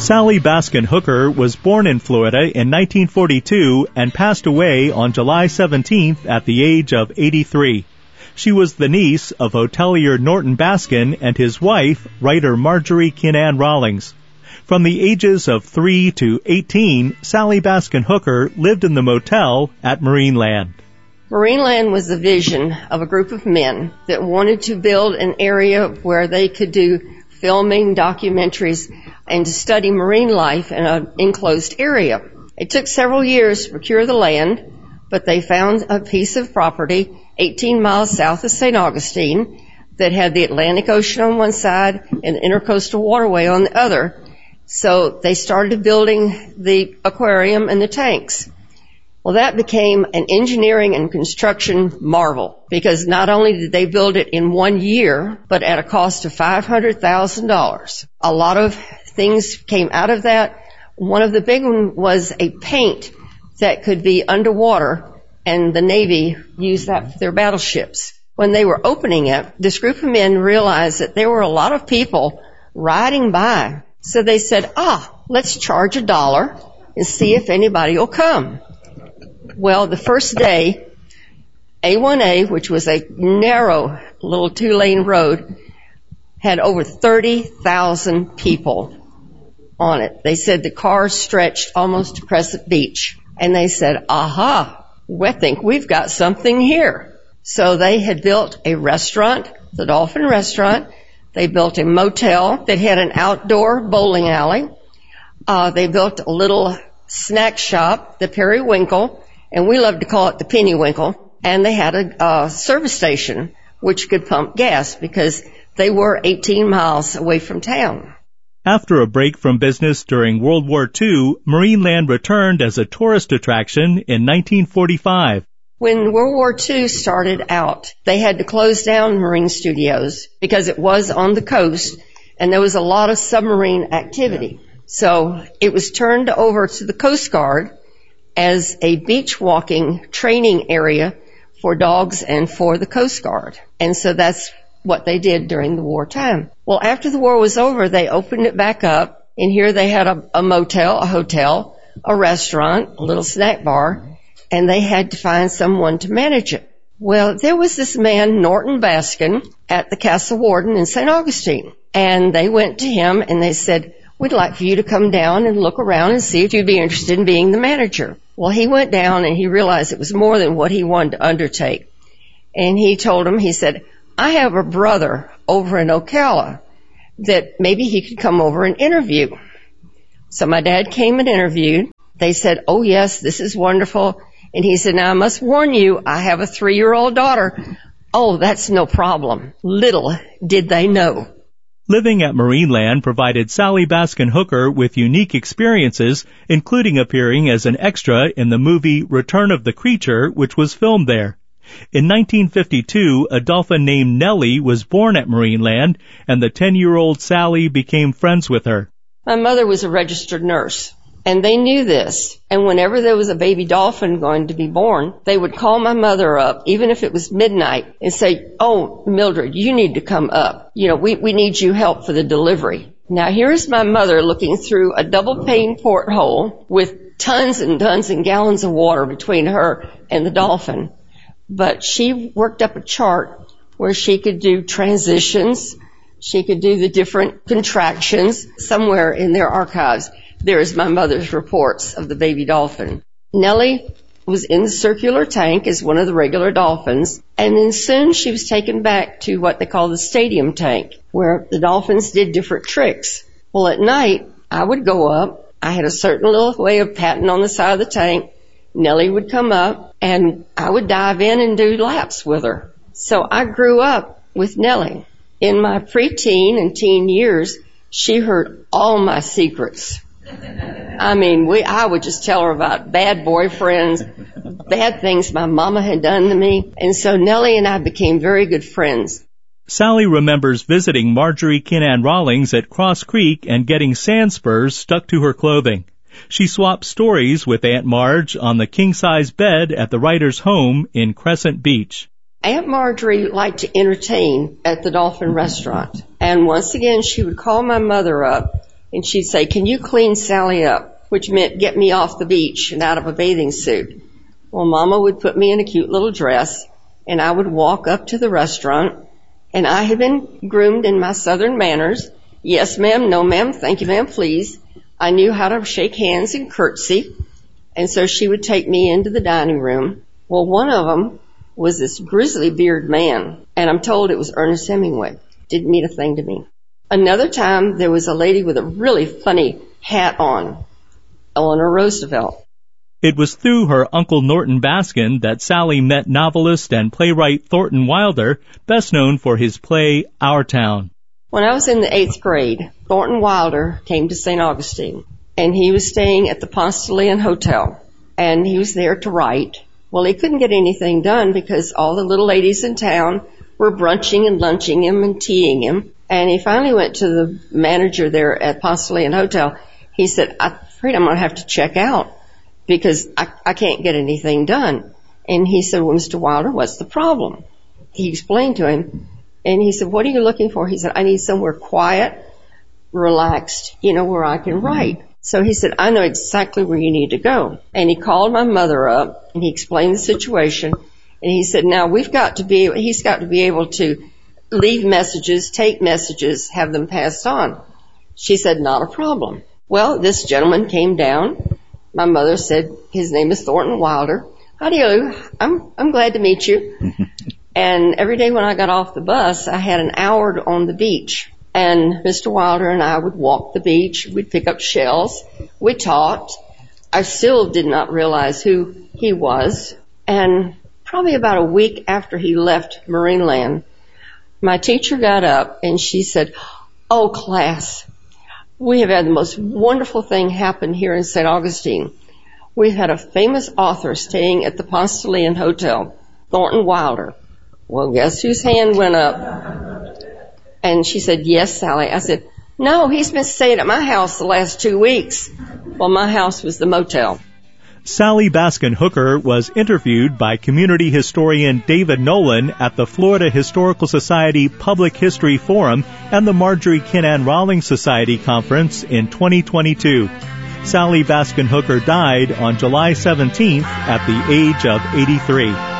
Sally Baskin Hooker was born in Florida in 1942 and passed away on July 17th at the age of 83. She was the niece of hotelier Norton Baskin and his wife, writer Marjorie Kinnan Rawlings. From the ages of 3 to 18, Sally Baskin Hooker lived in the motel at Marineland. Marineland was the vision of a group of men that wanted to build an area where they could do filming, documentaries, and to study marine life in an enclosed area. It took several years to procure the land, but they found a piece of property 18 miles south of St. Augustine that had the Atlantic Ocean on one side and the Intercoastal Waterway on the other. So they started building the aquarium and the tanks. Well, that became an engineering and construction marvel because not only did they build it in 1 year, but at a cost of $500,000. A lot of things came out of that. One of the big ones was a paint that could be underwater, and the Navy used that for their battleships. When they were opening it, this group of men realized that there were a lot of people riding by. So they said, let's charge $1 and see if anybody will come. Well, the first day, A1A, which was a narrow little 2-lane road, had over 30,000 people on it. They said the cars stretched almost to Crescent Beach. And they said, we think we've got something here. So they had built a restaurant, the Dolphin Restaurant. They built a motel that had an outdoor bowling alley. They built a little snack shop, the Periwinkle, and we love to call it the Pennywinkle. And they had a service station which could pump gas because they were 18 miles away from town. After a break from business during World War II, Marineland returned as a tourist attraction in 1945. When World War II started out, they had to close down Marine Studios because it was on the coast and there was a lot of submarine activity. So it was turned over to the Coast Guard as a beach walking training area for dogs and for the Coast Guard. And so that's what they did during the wartime. Well, after the war was over, they opened it back up, and here they had a motel, a hotel, a restaurant, a little snack bar, and they had to find someone to manage it. Well, there was this man, Norton Baskin, at the Castle Warden in St. Augustine, and they went to him and they said, we'd like for you to come down and look around and see if you'd be interested in being the manager. Well, he went down and he realized it was more than what he wanted to undertake. And he told him, he said, I have a brother over in Ocala that maybe he could come over and interview. So my dad came and interviewed. They said, oh yes, this is wonderful. And he said, now I must warn you, I have a 3-year-old daughter. Oh, that's no problem. Little did they know. Living at Marineland provided Sally Baskin Hooker with unique experiences, including appearing as an extra in the movie Return of the Creature, which was filmed there. In 1952, a dolphin named Nellie was born at Marineland, and the 10-year-old Sally became friends with her. My mother was a registered nurse, and they knew this. And whenever there was a baby dolphin going to be born, they would call my mother up, even if it was midnight, and say, oh, Mildred, you need to come up. We need you help for the delivery. Now, here's my mother looking through a double-pane porthole with tons and tons and gallons of water between her and the dolphin. But she worked up a chart where she could do transitions. She could do the different contractions. Somewhere in their archives, there is my mother's reports of the baby dolphin. Nellie was in the circular tank as one of the regular dolphins, and then soon she was taken back to what they call the stadium tank, where the dolphins did different tricks. Well, at night, I would go up. I had a certain little way of patting on the side of the tank. Nellie would come up, and I would dive in and do laps with her. So I grew up with Nellie. In my preteen and teen years, she heard all my secrets. I would just tell her about bad boyfriends, bad things my mama had done to me. And so Nellie and I became very good friends. Sally remembers visiting Marjorie Kinnan Rawlings at Cross Creek and getting sand spurs stuck to her clothing. She swapped stories with Aunt Marge on the king-size bed at the writer's home in Crescent Beach. Aunt Marjorie liked to entertain at the Dolphin Restaurant. And once again, she would call my mother up and she'd say, "Can you clean Sally up?" Which meant get me off the beach and out of a bathing suit. Well, Mama would put me in a cute little dress, and I would walk up to the restaurant, and I had been groomed in my Southern manners. Yes, ma'am, no, ma'am, thank you, ma'am, please. I knew how to shake hands and curtsy, and so she would take me into the dining room. Well, one of them was this grizzly beard man, and I'm told it was Ernest Hemingway. Didn't mean a thing to me. Another time, there was a lady with a really funny hat on, Eleanor Roosevelt. It was through her Uncle Norton Baskin that Sally met novelist and playwright Thornton Wilder, best known for his play Our Town. When I was in the 8th grade, Thornton Wilder came to St. Augustine, and he was staying at the Ponce de Leon Hotel, and he was there to write. Well, he couldn't get anything done because all the little ladies in town were brunching and lunching him and teaing him, and he finally went to the manager there at Ponce de Leon Hotel. He said, "I'm afraid I'm going to have to check out because I can't get anything done." And he said, "Well, Mr. Wilder, what's the problem?" He explained to him, and he said, "What are you looking for?" He said, "I need somewhere quiet, relaxed, where I can write." So he said, "I know exactly where you need to go." And he called my mother up, and he explained the situation, and he said, "Now he's got to be able to leave messages, take messages, have them passed on." She said, "Not a problem." Well, this gentleman came down. My mother said, "His name is Thornton Wilder. How do you? I'm glad to meet you." And every day when I got off the bus, I had an hour on the beach. And Mr. Wilder and I would walk the beach. We'd pick up shells. We talked. I still did not realize who he was. And probably about a week after he left Marineland, my teacher got up and she said, "Oh, class, we have had the most wonderful thing happen here in St. Augustine. We've had a famous author staying at the Ponce de Leon Hotel, Thornton Wilder." Well, guess whose hand went up? And she said, "Yes, Sally." I said, "No, he's been staying at my house the last 2 weeks." Well, my house was the motel. Sally Baskin Hooker was interviewed by community historian David Nolan at the Florida Historical Society Public History Forum and the Marjorie Kinnan Rawlings Society Conference in 2022. Sally Baskin Hooker died on July 17th at the age of 83.